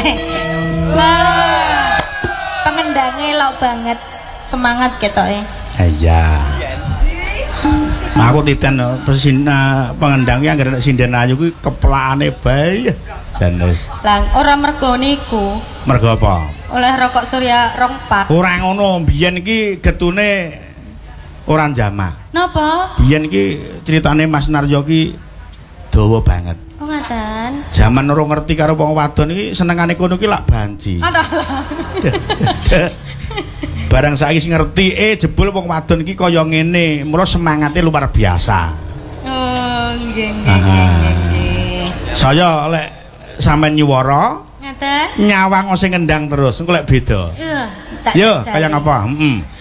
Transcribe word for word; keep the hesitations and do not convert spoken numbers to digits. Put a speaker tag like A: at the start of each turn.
A: Wah. Pengendangnya elok banget. Semangat ketoke.
B: Iya. Nah, aku titen pesin uh, pengendang ki anggere sinden ayu kuwi keplakane bae janes.
A: Lah ora mergo niku.
B: Mergo apa?
A: Oleh rokok Surya rong pak.
B: Ora ngono, biyen iki getune ora jamak.
A: Napa?
B: Biyen iki critane Mas Naryo ki dawa banget.
A: Oh ngaten.
B: Zaman ora ngerti karo wong wadon iki senengane kono ki lak banci.
A: Alah.
B: Barang saiki sing ngerti eh jebul wong wadon iki kaya ngene, mula semangate luar biasa.
A: Oh, nggih nggih nggih.
B: Saya lek sampean nyuwara,
A: ngaten.
B: nyawang sing ngendang terus, engko lek beda.
A: Iya, tak
B: yo, kaya ngapa? Heeh.